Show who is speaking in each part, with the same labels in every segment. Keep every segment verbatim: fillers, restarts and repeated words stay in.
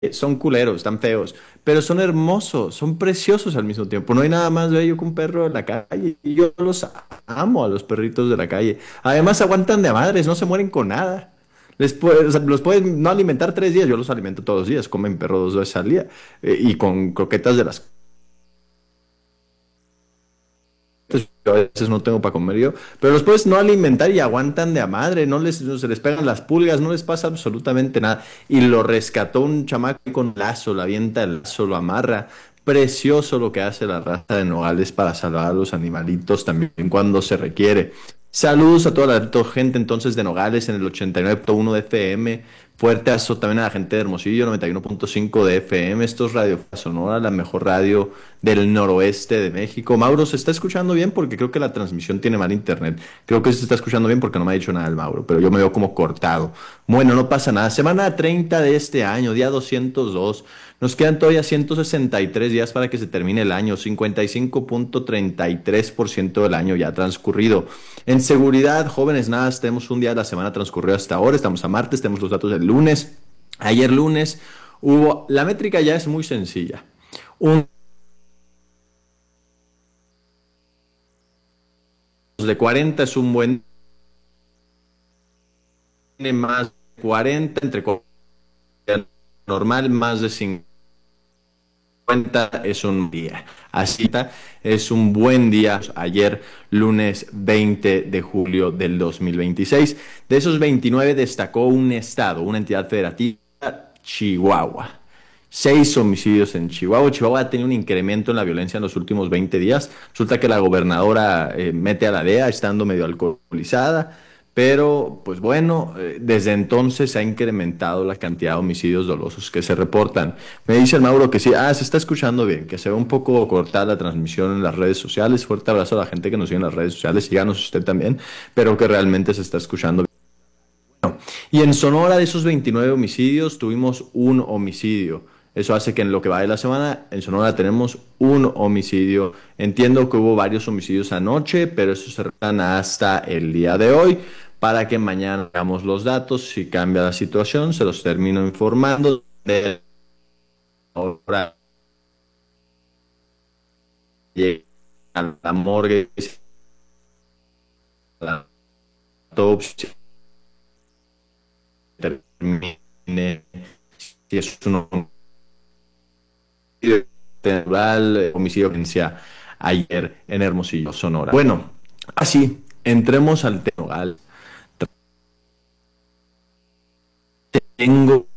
Speaker 1: son culeros, están feos, pero son hermosos, son preciosos al mismo tiempo. No hay nada más bello que un perro de la calle y yo los amo a los perritos de la calle. Además aguantan de a madres, no se mueren con nada. Les puede- o sea, los pueden no alimentar tres días, yo los alimento todos los días, comen perro dos veces al día eh, y con croquetas de las pues, yo a veces no tengo para comer yo, pero los puedes no alimentar y aguantan de a madre, no les, no se les pegan las pulgas, no les pasa absolutamente nada. Y lo rescató un chamaco con lazo, lo avienta el lazo, lo amarra. Precioso lo que hace la raza de Nogales para salvar a los animalitos también cuando se requiere. Saludos a toda la to- gente entonces de Nogales en el ochenta y nueve punto uno de F M. Fuerte abrazo también a la gente de Hermosillo, noventa y uno punto cinco de F M. Esto es Radio Sonora, la mejor radio del noroeste de México. Mauro, ¿se está escuchando bien? Porque creo que la transmisión tiene mal internet. Creo que se está escuchando bien porque no me ha dicho nada el Mauro, pero yo me veo como cortado. Bueno, no pasa nada. Semana treinta de este año, día doscientos dos. Nos quedan todavía ciento sesenta y tres días para que se termine el año, cincuenta y cinco punto treinta y tres por ciento del año ya transcurrido. En seguridad, jóvenes, nada, tenemos un día de la semana transcurrido hasta ahora, estamos a martes, tenemos los datos del lunes. Ayer lunes hubo, la métrica ya es muy sencilla. Un de cuarenta es un buen, tiene más de cuarenta, entre normal, más de cincuenta es un día. Así está, es un buen día. Ayer, lunes veinte de julio del dos mil veintiséis. De esos veintinueve destacó un estado, una entidad federativa, Chihuahua. Seis homicidios en Chihuahua. Chihuahua ha tenido un incremento en la violencia en los últimos veinte días. Resulta que la gobernadora eh, mete a la D E A estando medio alcoholizada. Pero, pues bueno, eh, desde entonces se ha incrementado la cantidad de homicidios dolosos que se reportan. Me dice el Mauro que sí, ah, se está escuchando bien, que se ve un poco cortada la transmisión en las redes sociales. Fuerte abrazo a la gente que nos sigue en las redes sociales, síganos usted también, pero que realmente se está escuchando bien. Y en Sonora, de esos veintinueve homicidios, tuvimos un homicidio. Eso hace que en lo que va de la semana, en Sonora tenemos un homicidio. Entiendo que hubo varios homicidios anoche, pero eso se retan hasta el día de hoy para que mañana hagamos los datos. Si cambia la situación, se los termino informando de ahora llega a la morgue, a la autopsia, termine si es un homicidio natural, eh, homicidio que inicia ayer en Hermosillo, Sonora. Bueno, así, entremos al tema. Tengo,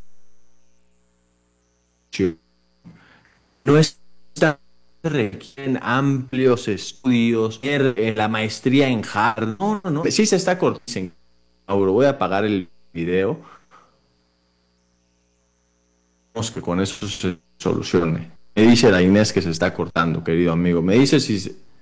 Speaker 1: no está requieren amplios estudios, en la maestría en Harvard. No, no, no. Sí se está cortando. Ahora voy a apagar el video. Vamos que con eso se solucione. Me dice la Inés que se está cortando, querido amigo. Me dice si,